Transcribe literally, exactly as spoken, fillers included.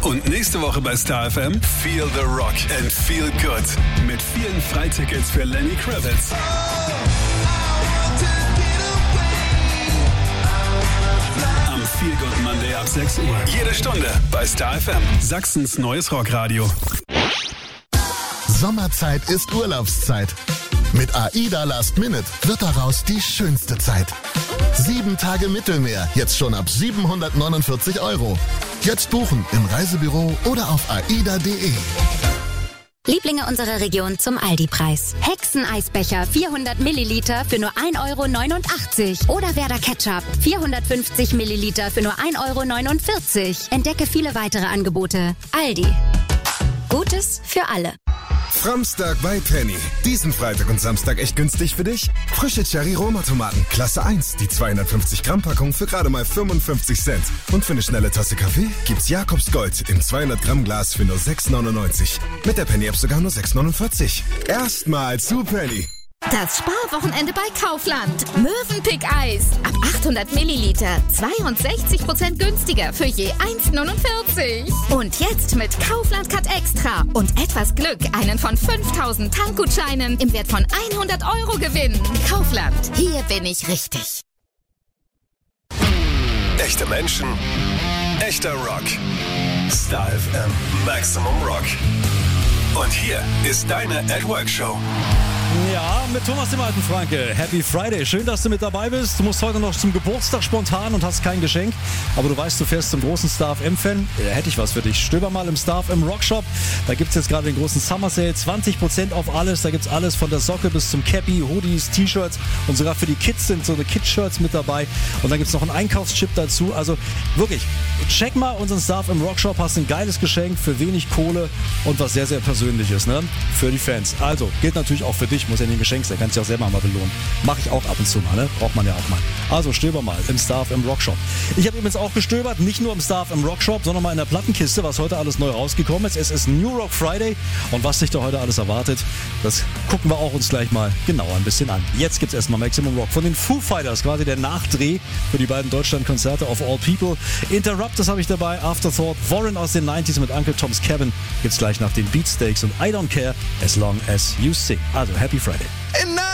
Und nächste Woche bei Star F M Feel the Rock and Feel Good. Mit vielen Freitickets für Lenny Kravitz. Am Feel Good Monday ab sechs Uhr. Jede Stunde bei Star F M. Sachsens neues Rockradio. Sommerzeit ist Urlaubszeit. Mit AIDA Last Minute wird daraus die schönste Zeit. Sieben Tage Mittelmeer, jetzt schon ab siebenhundertneunundvierzig Euro. Jetzt buchen im Reisebüro oder auf aida punkt de. Lieblinge unserer Region zum Aldi-Preis. Hexeneisbecher vierhundert Milliliter für nur ein Euro neunundachtzig. Oder Werder Ketchup vierhundertfünfzig Milliliter für nur ein Euro neunundvierzig. Entdecke viele weitere Angebote. Aldi. Gutes für alle. Framstag bei Penny. Diesen Freitag und Samstag echt günstig für dich? Frische Cherry-Roma-Tomaten, Klasse eins, die zweihundertfünfzig Gramm Packung für gerade mal fünfundfünfzig Cent. Und für eine schnelle Tasse Kaffee gibt's Jakobs Gold im zweihundert Gramm Glas für nur sechs neunundneunzig. Mit der Penny-App sogar nur sechs neunundvierzig. Erstmal zu Penny. Das Sparwochenende bei Kaufland. Mövenpick-Eis. Ab achthundert Milliliter. zweiundsechzig Prozent günstiger für je eins neunundvierzig. Und jetzt mit Kaufland Cut Extra. Und etwas Glück einen von fünftausend Tankgutscheinen im Wert von hundert Euro gewinnen. Kaufland. Hier bin ich richtig. Echte Menschen. Echter Rock. Star F M. Maximum Rock. Und hier ist deine At Work Show. Ja, mit Thomas dem alten Franke. Happy Friday. Schön, dass du mit dabei bist. Du musst heute noch zum Geburtstag spontan und hast kein Geschenk. Aber du weißt, du fährst zum großen Star F M-Fan. Da hätte ich was für dich. Stöber mal im Star F M Rockshop. Da gibt es jetzt gerade den großen Summer Sale. zwanzig Prozent auf alles. Da gibt es alles von der Socke bis zum Cappy, Hoodies, T-Shirts. Und sogar für die Kids sind so eine Kid-Shirts mit dabei. Und dann gibt es noch einen Einkaufschip dazu. Also wirklich, check mal unseren Star F M Rockshop. Hast ein geiles Geschenk für wenig Kohle und was sehr, sehr Persönliches, ne? Für die Fans. Also, gilt natürlich auch für dich. Muss ja nicht ein Geschenk sein, kannst dich auch selber mal belohnen. Mache ich auch ab und zu mal, ne? Braucht man ja auch mal. Also stöber mal im Star F M Rockshop. Ich habe übrigens auch gestöbert, nicht nur im Star F M Rockshop, sondern mal in der Plattenkiste, was heute alles neu rausgekommen ist. Es ist New Rock Friday und was dich da heute alles erwartet, das gucken wir auch uns gleich mal genauer ein bisschen an. Jetzt gibt's erstmal Maximum Rock von den Foo Fighters, quasi der Nachdreh für die beiden Deutschland-Konzerte of All People. Interrupt, das habe ich dabei, Afterthought, Warren aus den neunziger mit Uncle Tom's Cabin gibt's gleich nach den Beatsteaks und I Don't Care as long as you sing. Also Happy Friday. In